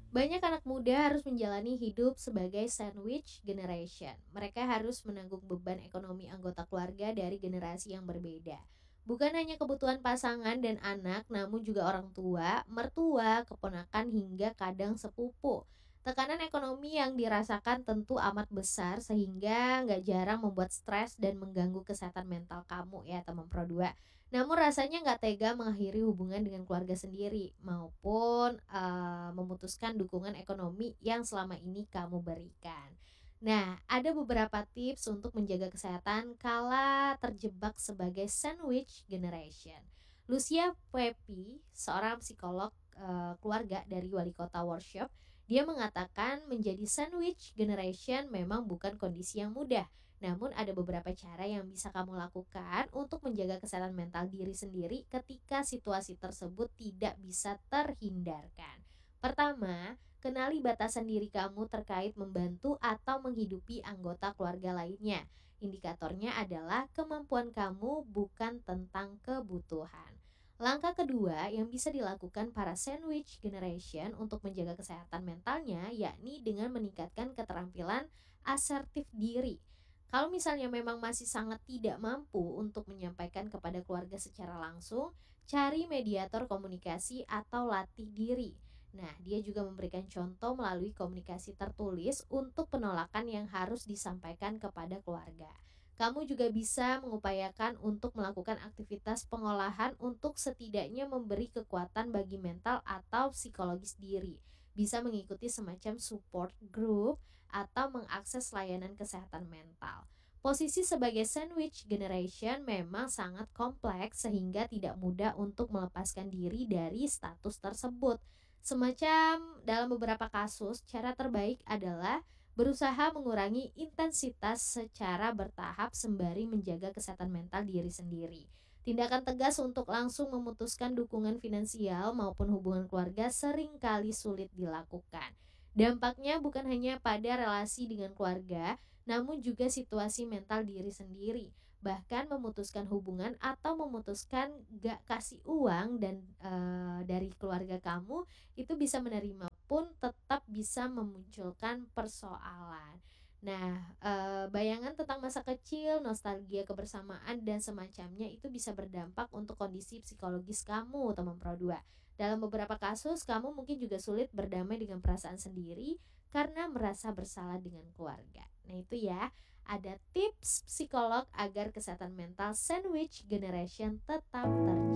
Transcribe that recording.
Banyak anak muda harus menjalani hidup sebagai sandwich generation. Mereka harus menanggung beban ekonomi anggota keluarga dari generasi yang berbeda. Bukan hanya kebutuhan pasangan dan anak, namun juga orang tua, mertua, keponakan, hingga kadang sepupu. Tekanan ekonomi yang dirasakan tentu amat besar sehingga nggak jarang membuat stres dan mengganggu kesehatan mental kamu ya teman Pro 2. Namun rasanya nggak tega mengakhiri hubungan dengan keluarga sendiri maupun memutuskan dukungan ekonomi yang selama ini kamu berikan. Nah, ada beberapa tips untuk menjaga kesehatan kala terjebak sebagai sandwich generation. Lucia Pepi, seorang psikolog keluarga dari Wali Kota Workshop, dia mengatakan menjadi sandwich generation memang bukan kondisi yang mudah. Namun ada beberapa cara yang bisa kamu lakukan untuk menjaga kesehatan mental diri sendiri ketika situasi tersebut tidak bisa terhindarkan. Pertama, kenali batasan diri kamu terkait membantu atau menghidupi anggota keluarga lainnya. Indikatornya adalah kemampuan kamu bukan tentang kebutuhan. Langkah kedua yang bisa dilakukan para sandwich generation untuk menjaga kesehatan mentalnya yakni dengan meningkatkan keterampilan asertif diri. Kalau misalnya memang masih sangat tidak mampu untuk menyampaikan kepada keluarga secara langsung, cari mediator komunikasi atau latih diri. Nah, dia juga memberikan contoh melalui komunikasi tertulis untuk penolakan yang harus disampaikan kepada keluarga. Kamu juga bisa mengupayakan untuk melakukan aktivitas pengolahan untuk setidaknya memberi kekuatan bagi mental atau psikologis diri. Bisa mengikuti semacam support group atau mengakses layanan kesehatan mental. Posisi sebagai sandwich generation memang sangat kompleks sehingga tidak mudah untuk melepaskan diri dari status tersebut. Semacam dalam beberapa kasus, cara terbaik adalah berusaha mengurangi intensitas secara bertahap sembari menjaga kesehatan mental diri sendiri. Tindakan tegas untuk langsung memutuskan dukungan finansial maupun hubungan keluarga seringkali sulit dilakukan. Dampaknya bukan hanya pada relasi dengan keluarga, namun juga situasi mental diri sendiri. Bahkan memutuskan hubungan atau memutuskan gak kasih uang dan dari keluarga kamu itu bisa menerima pun tetap bisa memunculkan persoalan. Nah, bayangan tentang masa kecil, nostalgia kebersamaan dan semacamnya itu bisa berdampak untuk kondisi psikologis kamu, teman Pro 2. Dalam beberapa kasus, kamu mungkin juga sulit berdamai dengan perasaan sendiri karena merasa bersalah dengan keluarga. Nah, itu ya, ada tips psikolog agar kesehatan mental sandwich generation tetap terjaga.